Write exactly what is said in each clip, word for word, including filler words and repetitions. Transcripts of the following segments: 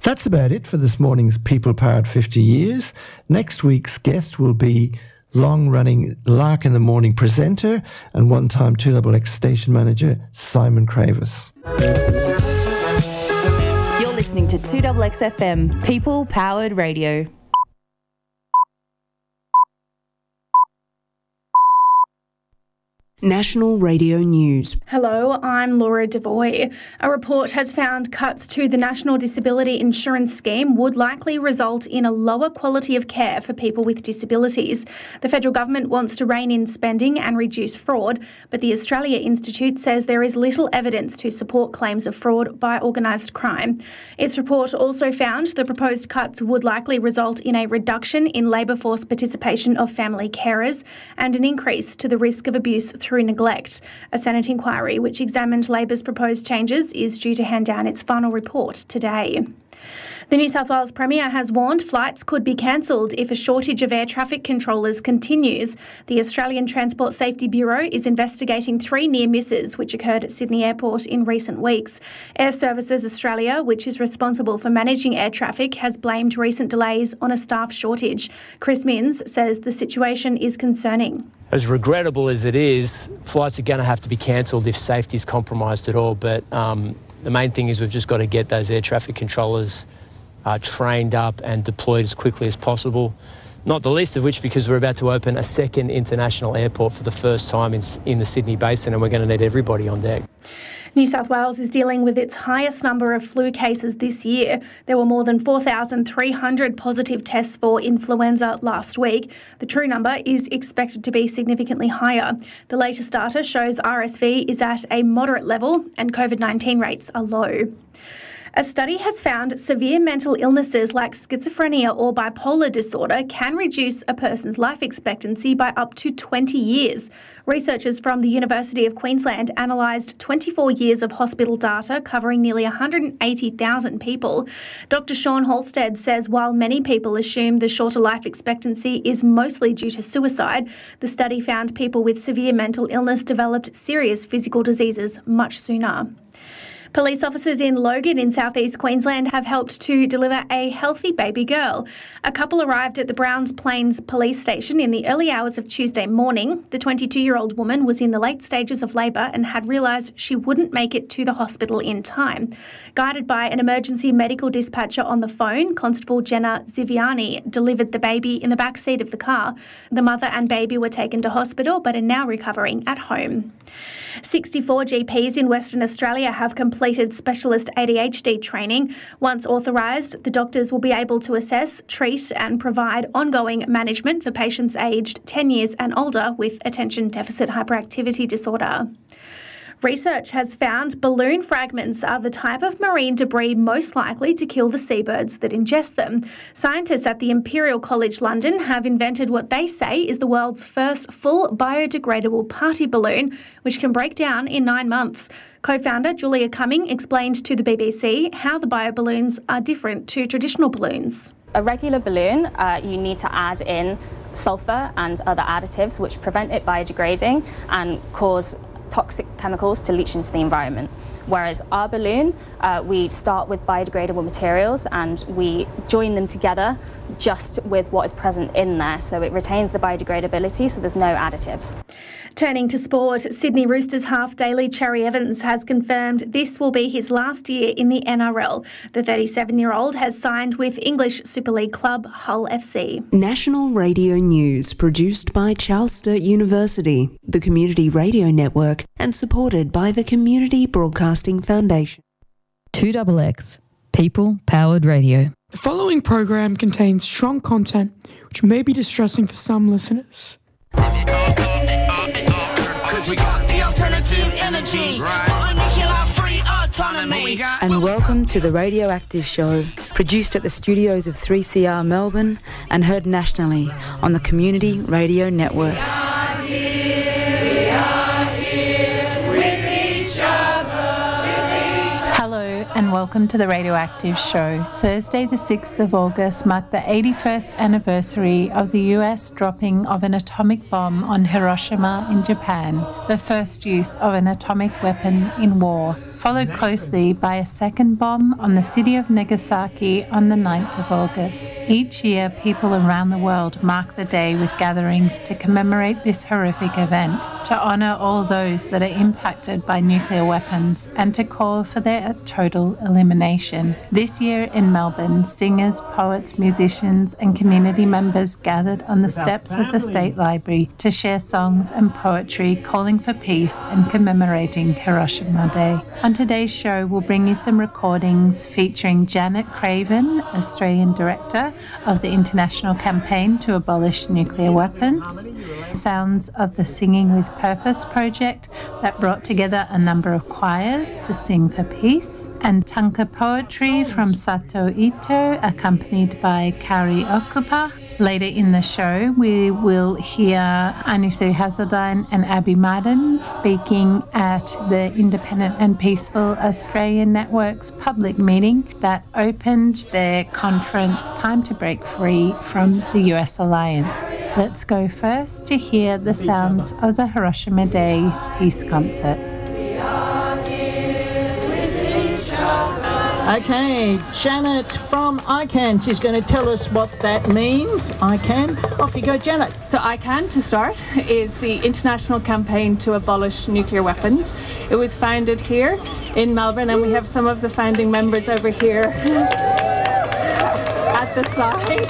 That's about it for this morning's People Powered fifty years. Next week's guest will be long-running Lark in the Morning presenter and one-time two X X station manager Simon Cravis. You're listening to two X X F M, People Powered Radio. National Radio News. Hello, I'm Laura Devoy. A report has found cuts to the National Disability Insurance Scheme would likely result in a lower quality of care for people with disabilities. The federal government wants to rein in spending and reduce fraud, but the Australia Institute says there is little evidence to support claims of fraud by organised crime. Its report also found the proposed cuts would likely result in a reduction in labour force participation of family carers and an increase to the risk of abuse through neglect. A Senate inquiry which examined Labor's proposed changes is due to hand down its final report today. The New South Wales Premier has warned flights could be cancelled if a shortage of air traffic controllers continues. The Australian Transport Safety Bureau is investigating three near misses which occurred at Sydney Airport in recent weeks. Air Services Australia, which is responsible for managing air traffic, has blamed recent delays on a staff shortage. Chris Minns says the situation is concerning. As regrettable as it is, flights are going to have to be cancelled if safety is compromised at all. But um, the main thing is we've just got to get those air traffic controllers uh, trained up and deployed as quickly as possible. Not the least of which because we're about to open a second international airport for the first time in, in the Sydney Basin, and we're going to need everybody on deck. New South Wales is dealing with its highest number of flu cases this year. There were more than four thousand three hundred positive tests for influenza last week. The true number is expected to be significantly higher. The latest data shows R S V is at a moderate level and COVID nineteen rates are low. A study has found severe mental illnesses like schizophrenia or bipolar disorder can reduce a person's life expectancy by up to twenty years. Researchers from the University of Queensland analysed twenty-four years of hospital data covering nearly one hundred eighty thousand people. Doctor Sean Halstead says while many people assume the shorter life expectancy is mostly due to suicide, the study found people with severe mental illness developed serious physical diseases much sooner. Police officers in Logan in southeast Queensland have helped to deliver a healthy baby girl. A couple arrived at the Browns Plains police station in the early hours of Tuesday morning. The twenty-two-year-old woman was in the late stages of labour and had realised she wouldn't make it to the hospital in time. Guided by an emergency medical dispatcher on the phone, Constable Jenna Ziviani delivered the baby in the back seat of the car. The mother and baby were taken to hospital but are now recovering at home. sixty-four G Ps in Western Australia have completed specialist A D H D training. Once authorised, the doctors will be able to assess, treat and provide ongoing management for patients aged ten years and older with attention deficit hyperactivity disorder. Research has found balloon fragments are the type of marine debris most likely to kill the seabirds that ingest them. Scientists at the Imperial College London have invented what they say is the world's first full biodegradable party balloon, which can break down in nine months. Co-founder Julia Cumming explained to the B B C how the bio-balloons are different to traditional balloons. A regular balloon, uh, you need to add in sulphur and other additives which prevent it biodegrading and cause toxic chemicals to leach into the environment. Whereas our balloon, uh, we start with biodegradable materials and we join them together just with what is present in there, so it retains the biodegradability, so there's no additives. Turning to sport, Sydney Roosters half Daly Cherry Evans has confirmed this will be his last year in the N R L. The thirty-seven-year-old has signed with English Super League club Hull F C. National Radio News, produced by Charles Sturt University, the Community Radio Network, and supported by the Community Broadcasting Foundation. two X X, People Powered Radio. The following program contains strong content which may be distressing for some listeners. We got the alternative energy, right. Free autonomy. And welcome to the Radioactive Show, produced at the studios of three C R Melbourne and heard nationally on the Community Radio Network. And welcome to the Radioactive Show. Thursday the sixth of August marked the eighty-first anniversary of the U S dropping of an atomic bomb on Hiroshima in Japan, the first use of an atomic weapon in war. followed closely by a second bomb on the city of Nagasaki on the ninth of August. Each year, people around the world mark the day with gatherings to commemorate this horrific event, to honour all those that are impacted by nuclear weapons, and to call for their total elimination. This year in Melbourne, singers, poets, musicians, and community members gathered on the steps of the State Library to share songs and poetry calling for peace and commemorating Hiroshima Day. On today's show, we'll bring you some recordings featuring Janet Craven, Australian Director of the International Campaign to Abolish Nuclear Weapons, sounds of the Singing with Purpose project that brought together a number of choirs to sing for peace, and tanka poetry from Sato Ito, accompanied by Kari Okupa. Later in the show, we will hear Anisu Hazeldine and Abby Marden speaking at the Independent and Peaceful Australian Network's public meeting that opened their conference Time to Break Free from the U S Alliance. Let's go first to hear the sounds of the Hiroshima Day Peace Concert. Okay, Janet from I CAN. She's going to tell us what that means. I CAN. Off you go, Janet. So I CAN, to start, is the International Campaign to Abolish Nuclear Weapons. It was founded here in Melbourne, and we have some of the founding members over here at the side.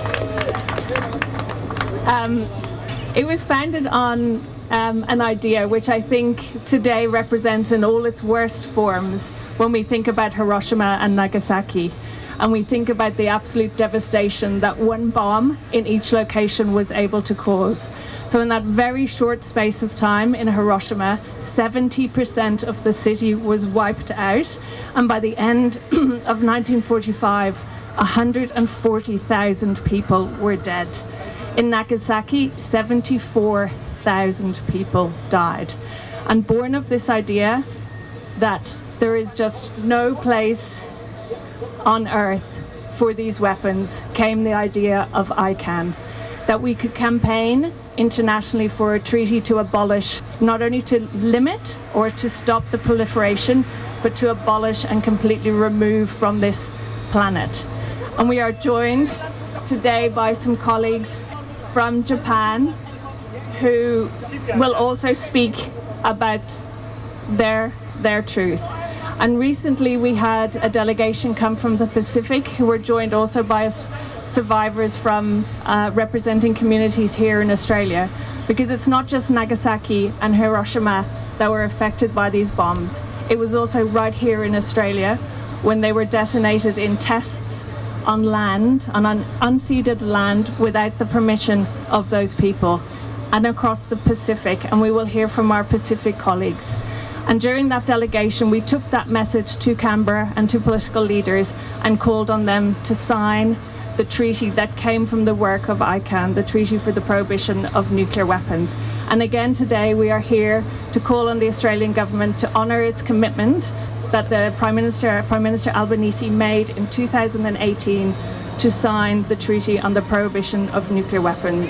Um, it was founded on um, an idea which I think today represents in all its worst forms when we think about Hiroshima and Nagasaki, and we think about the absolute devastation that one bomb in each location was able to cause. So in that very short space of time in Hiroshima, seventy percent of the city was wiped out, and by the end of nineteen forty-five, one hundred forty thousand people were dead. In Nagasaki, seventy-four thousand people died. And born of this idea that there is just no place on earth for these weapons came the idea of I CAN, that we could campaign internationally for a treaty to abolish, not only to limit or to stop the proliferation, but to abolish and completely remove from this planet. And we are joined today by some colleagues from Japan who will also speak about their, their truth. And recently we had a delegation come from the Pacific who were joined also by us survivors from uh, representing communities here in Australia, because it's not just Nagasaki and Hiroshima that were affected by these bombs. It was also right here in Australia when they were detonated in tests on land, on un unceded land, without the permission of those people, and across the Pacific, and we will hear from our Pacific colleagues. And during that delegation, we took that message to Canberra and to political leaders and called on them to sign the treaty that came from the work of I CAN, the Treaty for the Prohibition of Nuclear Weapons. And again today we are here to call on the Australian government to honour its commitment that the Prime Minister, Prime Minister Albanese made in two thousand eighteen to sign the Treaty on the Prohibition of Nuclear Weapons.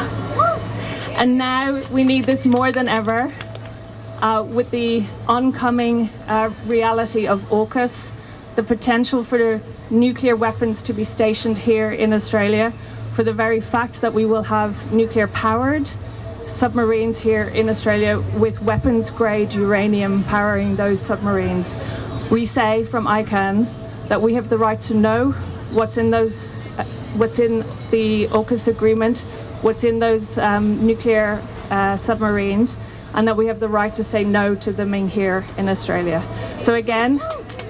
And now we need this more than ever. Uh, with the oncoming uh, reality of AUKUS, the potential for nuclear weapons to be stationed here in Australia, for the very fact that we will have nuclear-powered submarines here in Australia with weapons-grade uranium powering those submarines. We say from I CAN that we have the right to know what's in those, uh, what's in the AUKUS agreement, what's in those um, nuclear uh, submarines, and that we have the right to say no to them in here in Australia. So again,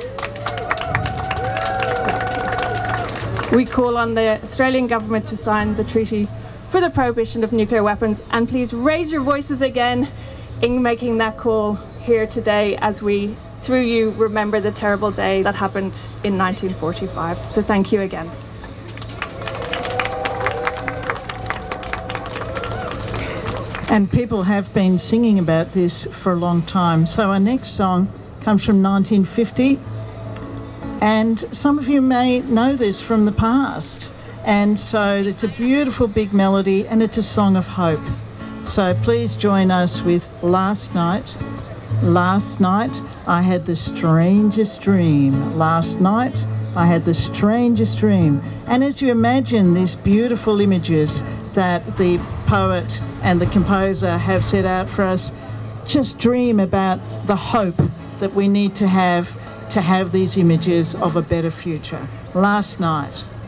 we call on the Australian government to sign the Treaty for the Prohibition of Nuclear Weapons, and please raise your voices again in making that call here today as we, through you, remember the terrible day that happened in nineteen forty-five. So thank you again. And people have been singing about this for a long time. So our next song comes from nineteen fifty. And some of you may know this from the past. And so it's a beautiful big melody and it's a song of hope. So please join us with Last Night Last night, I had the strangest dream. Last night, I had the strangest dream. And as you imagine these beautiful images that the poet and the composer have set out for us, just dream about the hope that we need to have to have these images of a better future. Last night.